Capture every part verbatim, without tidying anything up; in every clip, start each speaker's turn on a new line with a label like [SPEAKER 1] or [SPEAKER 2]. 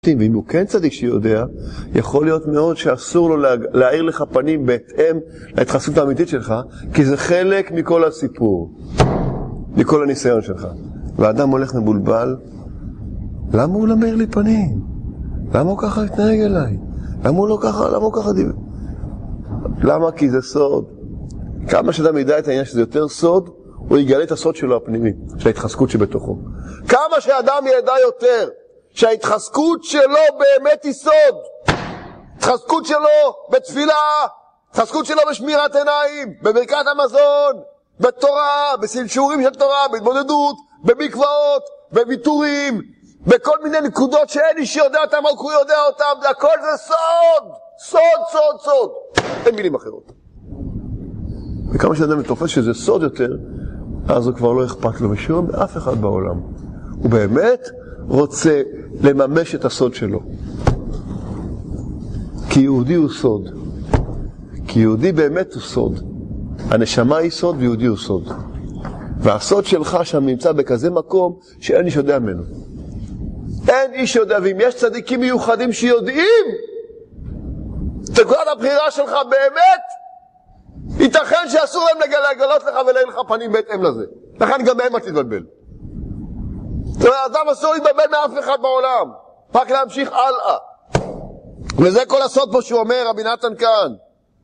[SPEAKER 1] ואם הוא כן צדיק שיודע, יכול להיות מאוד שאסור לו להאיר לך פנים בהתאם להתחזקות האמיתית שלך, כי זה חלק מכל הסיפור, מכל הניסיון שלך. והאדם הולך מבולבל, למה הוא לא מאיר לי פנים? למה הוא ככה התנהג אליי? למה הוא לא ככה? למה הוא ככה דיבר? למה? כי זה סוד. כמה שאדם ידע את העניין שזה יותר סוד, הוא יגלה את הסוד שלו הפנימי, של ההתחזקות שבתוכו. כמה שאדם ידע יותר, שההתחזקות שלו באמת היא סוד. התחזקות שלו בתפילה, התחזקות שלו בשמירת עיניים, בברכת המזון, בתורה, בסלשורים של תורה, בהתבודדות, במקוואות, בוויתורים, בכל מיני נקודות שאין איש יודע אותם, רק הוא יודע אותם, זה הכל זה סוד, סוד, סוד, סוד. אין מילים אחרות. וכמה שאדם מתופס שזה סוד יותר, אז הוא כבר לא אכפת לו משום באף אחד בעולם. הוא באמת רוצה לממש את הסוד שלו. כי יהודי הוא סוד. כי יהודי באמת הוא סוד. הנשמה היא סוד ויהודי הוא סוד. והסוד שלך שם נמצא בכזה מקום שאין איש יודע ממנו. אין איש יודע, ואם יש צדיקים מיוחדים שיודעים, תקודת הבחירה שלך באמת, ייתכן שאסור להם לגלות לך ולהאיר לך פנים בהתאם לזה. לכן גם מהם את תתבלבל. האדם אסור להתבלבל מאף אחד בעולם, רק להמשיך הלאה. וזה כל הסוד פה שהוא אומר, רבי נתן כאן,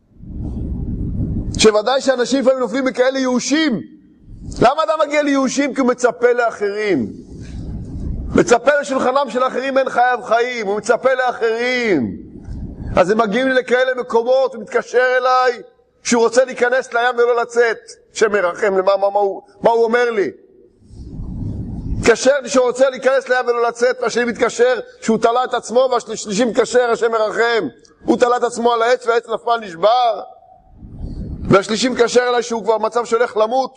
[SPEAKER 1] שוודאי שאנשים לפעמים נופלים בכאלה ייאושים. למה אדם מגיע לייאושים? כי הוא מצפה לאחרים. מצפה לשולחנם של אחרים, אין חייו חיים, הוא מצפה לאחרים. אז הם מגיעים לי לכאלה מקומות, הוא מתקשר אליי, שהוא רוצה להיכנס לים ולא לצאת. שמרחם, למה, מה, מה, הוא, מה הוא אומר לי? מתקשר לי שהוא רוצה להיכנס לים ולא לצאת, והשני מתקשר שהוא תלה את עצמו, והשלישי מתקשר, השם מרחם. הוא תלה את עצמו על העץ, והעץ נפל נשבר. והשלישי מתקשר אליי שהוא כבר מצב שהולך למות.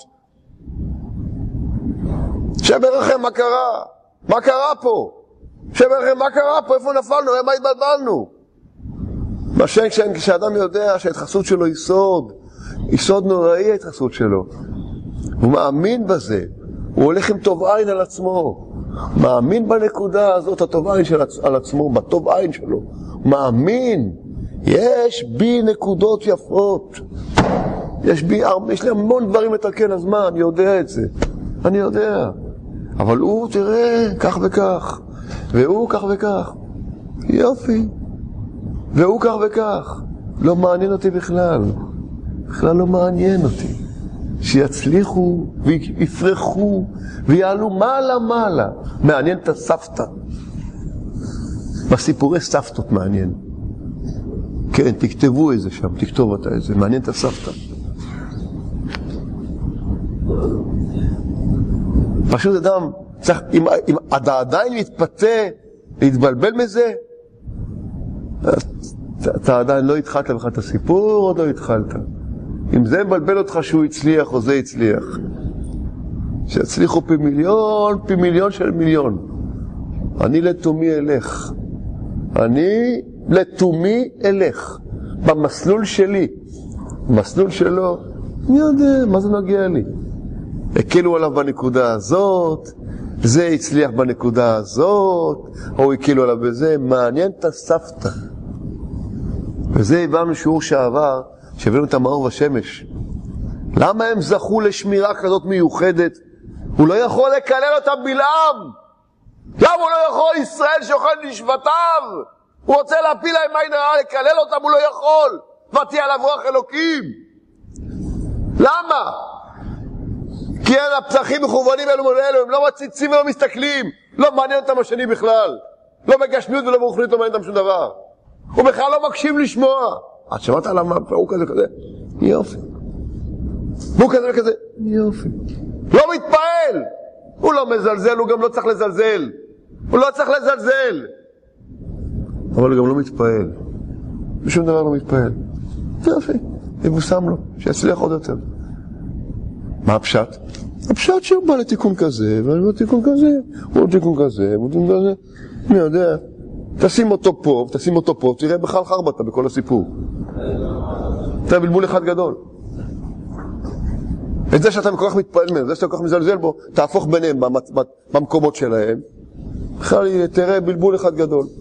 [SPEAKER 1] השם מרחם, מה קרה? מה קרה פה? השם מרחם, מה קרה פה? איפה נפלנו? מה התבלבלנו? מה שאין כשאדם יודע שההתחסות שלו היא סוד, היא סוד נוראי ההתחסות שלו. הוא מאמין בזה. הוא הולך עם טוב עין על עצמו. מאמין בנקודה הזאת, הטוב עין של עצ... על עצמו, בטוב עין שלו. מאמין. יש בי נקודות יפות. יש בי, יש לי המון דברים לתקן, אז מה? אני יודע את זה. אני יודע. אבל הוא, תראה, כך וכך. והוא כך וכך. יופי. והוא כך וכך. לא מעניין אותי בכלל. בכלל לא מעניין אותי. שיצליחו ויפרחו ויעלו מעלה מעלה. מעניין את הסבתא. בסיפורי סבתות מעניין. כן, תכתבו איזה שם, תכתוב אותה איזה. מעניין את הסבתא. פשוט אדם, צריך, אם, אם אתה עדיין מתפתה להתבלבל מזה, אתה, אתה עדיין לא התחלת לך את הסיפור, עוד לא התחלת. אם זה מבלבל אותך שהוא הצליח או זה הצליח, שיצליחו פי מיליון, פי מיליון של מיליון. אני לתומי אלך. אני לתומי אלך. במסלול שלי. במסלול שלו, אני יודע, מה זה נגיע לי? הקלו עליו בנקודה הזאת, זה הצליח בנקודה הזאת, או הקלו עליו בזה, מעניין את הסבתא. וזה הבאנו שיעור שעבר, שהבאנו את המאור והשמש. למה הם זכו לשמירה כזאת מיוחדת? הוא לא יכול לקלל אותם בלעם. למה הוא לא יכול? ישראל שאוכל נשבתיו. הוא רוצה להפיל להם עין הרע, לקלל אותם, הוא לא יכול. ותהיה עליו רוח אלוקים. למה? כי אין הפצחים מכוונים אלו מול אלו, הם לא מציצים ולא מסתכלים. לא מעניין אותם השני בכלל. לא בגשמיות ולא ברוחנית, לא מעניין אותם שום דבר. הוא בכלל לא מקשיב לשמוע. את שמעת עליו מה? הוא כזה כזה. יופי. הוא כזה וכזה. יופי. לא מתפעל. הוא לא מזלזל, הוא גם לא צריך לזלזל. הוא לא צריך לזלזל. אבל הוא גם לא מתפעל. בשום דבר לא מתפעל. יופי. יבושם לו. שיצליח עוד יותר. מה הפשט? הפשט שהוא בא לתיקון כזה, ואני בא לתיקון כזה, הוא תיקון כזה, הוא תיקון כזה. אני יודע. תשים אותו פה, תשים אותו פה, תראה בכלל חרבתה בכל הסיפור. אתה בלבול אחד גדול. את זה שאתה כל כך מתפעל מהם, זה שאתה כל כך מזלזל בו, תהפוך ביניהם במקומות שלהם. בכלל תראה בלבול אחד גדול.